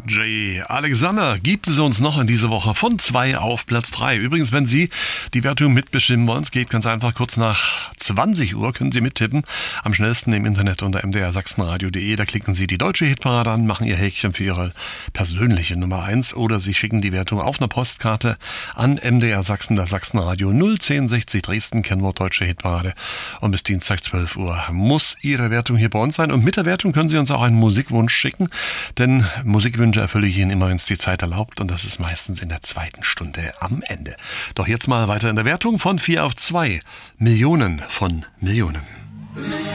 Jay Alexander gibt es uns noch in dieser Woche von 2 auf Platz 3. Übrigens, wenn Sie die Wertung mitbestimmen wollen, es geht ganz einfach, kurz nach 20 Uhr können Sie mittippen. Am schnellsten im Internet unter mdrsachsenradio.de. Da klicken Sie die deutsche Hitparade an, machen Ihr Häkchen für Ihre persönliche Nummer 1 oder Sie schicken die Wertung auf einer Postkarte an MDR Sachsen, das Sachsenradio 01060 Dresden, Kennwort deutsche Hitparade. Und bis Dienstag 12 Uhr muss Ihre Wertung hier bei uns sein. Und mit der Wertung können Sie uns auch einen Musikwunsch schicken, denn Musikwünsche erfülle ich Ihnen immer, wenn es die Zeit erlaubt, und das ist meistens in der zweiten Stunde am Ende. Doch jetzt mal weiter in der Wertung von 4 auf 2. Millionen von Millionen.